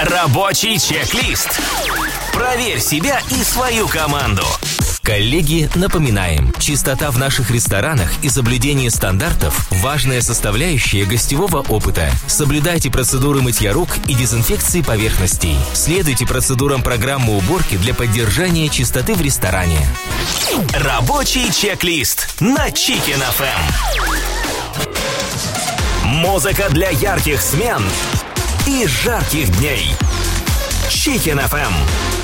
Рабочий чек-лист. Проверь себя и свою команду. Коллеги, напоминаем, чистота в наших ресторанах и соблюдение стандартов – важная составляющая гостевого опыта. Соблюдайте процедуры мытья рук и дезинфекции поверхностей. Следуйте процедурам программы уборки для поддержания чистоты в ресторане. Рабочий чек-лист на Chicken FM. Музыка для ярких смен и жарких дней. Chicken FM.